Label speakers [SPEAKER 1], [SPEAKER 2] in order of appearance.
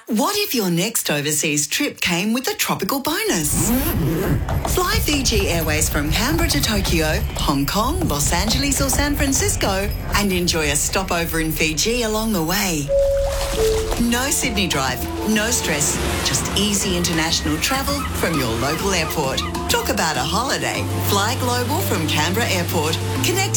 [SPEAKER 1] What if your next overseas trip came with a tropical bonus? Fly Fiji Airways from Canberra to Tokyo, Hong Kong, Los Angeles or San Francisco and enjoy a stopover in Fiji along the way. No Sydney drive, no stress, just easy international travel from your local airport. Talk about a holiday. Fly global from Canberra Airport. Connect